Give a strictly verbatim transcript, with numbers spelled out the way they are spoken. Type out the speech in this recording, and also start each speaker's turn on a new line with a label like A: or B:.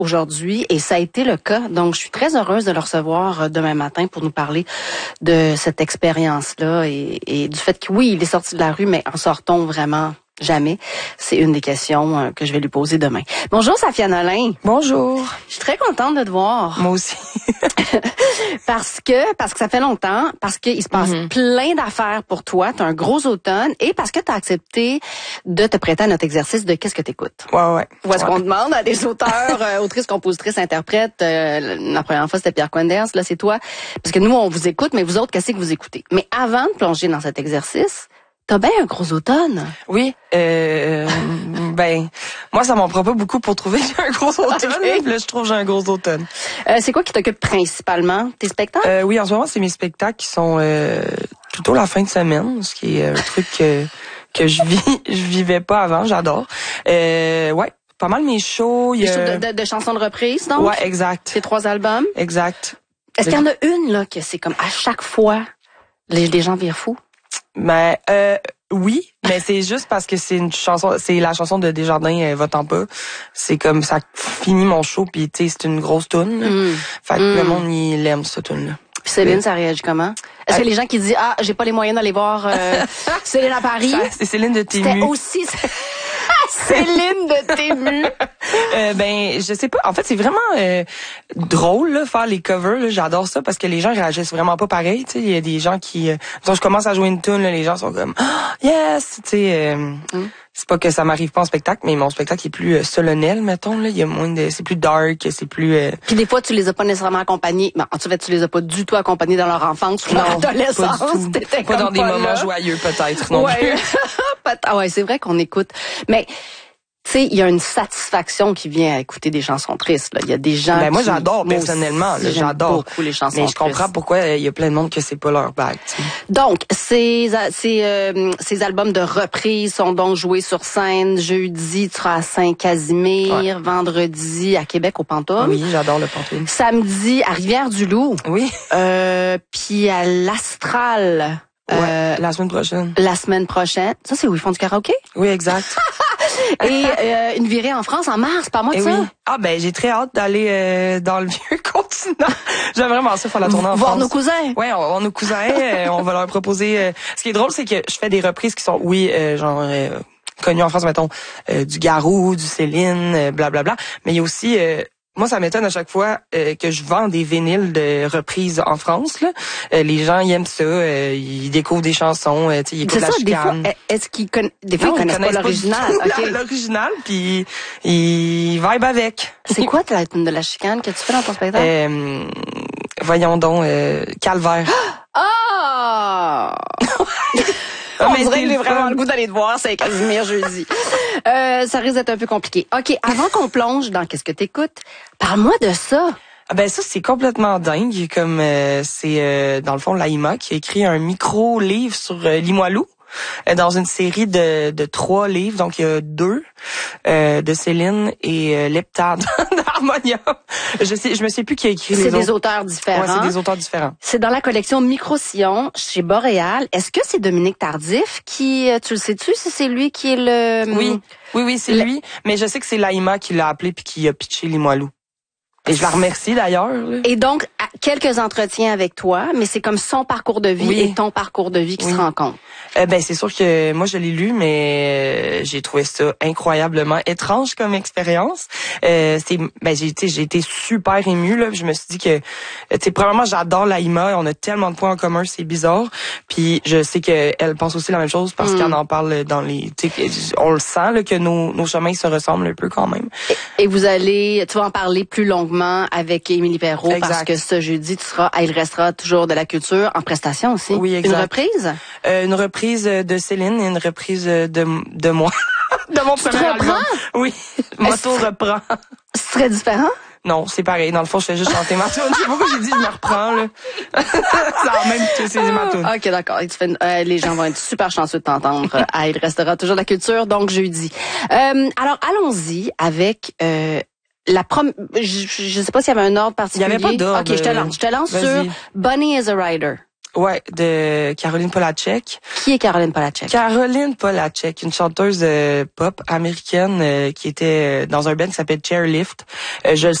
A: aujourd'hui et ça a été le cas. Donc, je suis très heureuse de le recevoir demain matin pour nous parler de cette expérience-là et, et du fait que, oui, il est sorti de la rue, mais en sort-on vraiment jamais? C'est une des questions que je vais lui poser demain. Bonjour, Safia Nolin.
B: Bonjour.
A: Je suis très contente de te voir.
B: Moi aussi.
A: parce que parce que ça fait longtemps, parce qu'il se passe mm-hmm. plein d'affaires pour toi, tu as un gros automne et parce que tu as accepté de te prêter à notre exercice de qu'est-ce que tu écoutes.
B: Ouais ouais.
A: Où est-ce
B: ouais.
A: qu'on demande à des auteurs, euh, autrices, compositrices, interprètes, euh, la première fois c'était Pierre Quenders, là c'est toi, parce que nous on vous écoute, mais vous autres qu'est-ce que vous écoutez? Mais avant de plonger dans cet exercice, t'as bien un gros automne.
B: Oui, euh, ben, moi, ça m'en prend pas beaucoup pour trouver que j'ai un gros automne. Okay. Là, je trouve que j'ai un gros automne.
A: Euh, c'est quoi qui t'occupe principalement? Tes spectacles?
B: Euh, oui, en ce moment, c'est mes spectacles qui sont euh, plutôt la fin de semaine, ce qui est un truc que, que je vis, je vivais pas avant, j'adore. Euh, ouais, pas mal mes shows.
A: Des shows de, de, de chansons de reprise, donc?
B: Ouais, exact.
A: Tes trois albums?
B: Exact.
A: Est-ce qu'il y en a une, là, que c'est comme à chaque fois, les, les gens virent fous?
B: Ben euh, oui, mais c'est juste parce que c'est une chanson, c'est la chanson de Desjardins, euh, Va-t'en pas. C'est comme ça finit mon show puis tu sais c'est une grosse toune. Mm. Fait que mm. le monde il aime cette toune là.
A: Puis Céline, ouais. Ça réagit comment? Est-ce que les gens qui disent ah j'ai pas les moyens d'aller voir euh, Céline à Paris?
B: C'est Céline de Tému.
A: C'était aussi Céline de Tému.
B: euh, ben je sais pas. En fait c'est vraiment euh, drôle là, faire les covers. Là. J'adore ça parce que les gens réagissent vraiment pas pareil. Tu sais, il y a des gens qui, euh, quand je commence à jouer une tune, là, les gens sont comme oh, yes. Tu sais, euh, mm. c'est pas que ça m'arrive pas en spectacle, mais mon spectacle est plus euh, solennel, mettons là. Il y a moins de, c'est plus dark, c'est plus. Euh...
A: Puis des fois tu les as pas nécessairement accompagnés. Ben, en fait tu les as pas du tout accompagnés dans leur enfance ou leur adolescence.
B: Pas, du tout. Pas dans des
A: pas
B: moments
A: là.
B: joyeux peut-être non
A: ouais. Ah ouais, c'est vrai qu'on écoute, mais tu sais, il y a une satisfaction qui vient à écouter des chansons tristes. Là. Il y a des gens
B: ben, moi,
A: qui...
B: j'adore, moi personnellement. Là, j'adore
A: beaucoup les chansons
B: mais je comprends
A: tristes.
B: pourquoi il y a plein de monde que c'est pas leur bague. T'sais.
A: Donc, ces, ces, euh, ces albums de reprise sont donc joués sur scène. Jeudi, tu seras à Saint-Casimir. Ouais. Vendredi, à Québec, au Pantoum.
B: Oui, j'adore le Pantoum.
A: Samedi, à Rivière-du-Loup.
B: Oui.
A: Euh, puis à l'Astral.
B: Ouais,
A: euh,
B: la semaine prochaine.
A: La semaine prochaine. Ça, c'est où ils font du karaoké?
B: Oui, exact.
A: Et euh, une virée en France en mars, par mois de
B: Et
A: ça?
B: Oui. Ah ben j'ai très hâte d'aller euh, dans le vieux continent. J'aime vraiment ça faire la tournée en
A: voir
B: France.
A: Voir nos cousins.
B: Ouais, on va voir nos cousins. euh, on va leur proposer. Euh... Ce qui est drôle, c'est que je fais des reprises qui sont, oui, euh, genre euh, connues en France, mettons, euh, du Garou, du Céline, euh, blablabla. Mais il y a aussi euh, moi, ça m'étonne à chaque fois euh, que je vends des vinyles de reprises en France. Là. Euh, les gens ils aiment ça, euh, ils découvrent des chansons, euh, ils écoutent
A: c'est
B: la
A: ça,
B: chicane.
A: Des fois, est-ce qu'ils connaissent, des fois,
B: non,
A: ils connaissent,
B: connaissent
A: pas l'original.
B: Pas okay. L'original, puis ils vibent avec.
A: C'est quoi la tune de la chicane que tu fais dans ton spectacle?
B: Euh, voyons donc, euh, Calvaire.
A: Ah! On dirait que j'ai vraiment le goût d'aller te voir, c'est Casimir jeudi. Euh, ça risque d'être un peu compliqué. OK, avant qu'on plonge dans qu'est-ce que t'écoutes, parle-moi de ça.
B: Ah ben ça, c'est complètement dingue. Comme euh, c'est, euh, dans le fond, l'Aïma qui a écrit un micro-livre sur euh, Limoilou. Dans une série de, de trois livres, donc il y a deux euh, de Céline et euh, Leptade d'Harmonia. Je sais, je me sais plus qui a écrit les
A: autres.
B: C'est
A: des auteurs différents.
B: Ouais, c'est des auteurs différents.
A: C'est dans la collection Micro-Sillon chez Boréal. Est-ce que c'est Dominique Tardif qui, tu le sais-tu, si c'est lui qui est le...
B: Oui, oui, oui, c'est le... lui. Mais je sais que c'est l'Aïma qui l'a appelé puis qui a pitché Limoilou. Et je la remercie d'ailleurs.
A: Et donc, quelques entretiens avec toi, mais c'est comme son parcours de vie oui. et ton parcours de vie qui oui. se rencontrent.
B: Euh, ben c'est sûr que moi je l'ai lu, mais j'ai trouvé ça incroyablement étrange comme expérience. Euh, c'est, ben j'ai été, j'ai été super émue là. Je me suis dit que, tu sais, premièrement j'adore l'Aïma, on a tellement de points en commun, c'est bizarre. Puis je sais que elle pense aussi la même chose parce mm. qu'elle en parle dans les, tu sais, on le sent là que nos nos chemins se ressemblent un peu quand même.
A: Et, et vous allez, tu vas en parler plus longuement avec Émilie Perrault
B: exact.
A: Parce que ce jeudi tu seras, à Il restera toujours de la culture en prestation aussi.
B: Oui, exact.
A: Une reprise.
B: Euh, une reprise de Céline et une reprise de de moi. De mon
A: tu
B: premier album. Oui, Moto reprend.
A: Ce serait différent?
B: Non, c'est pareil. Dans le fond, je fais juste chanter ma tune. Je sais pas pourquoi j'ai dit je me reprends, là. C'est même que c'est ma tune.
A: OK, d'accord. Et tu fais, euh, les gens vont être super chanceux de t'entendre. Ah, il restera toujours de la culture, donc jeudi. Euh, alors, allons-y avec... Euh, La prom... je, je sais pas s'il y avait un ordre particulier.
B: Il y avait pas d'ordre.
A: OK, je te lance. Je te lance
B: Vas-y.
A: sur Bunny is a Rider.
B: Ouais, de Caroline Polachek.
A: Qui est Caroline Polachek?
B: Caroline Polachek, une chanteuse euh, pop américaine euh, qui était dans un band qui s'appelle Chairlift. Euh, je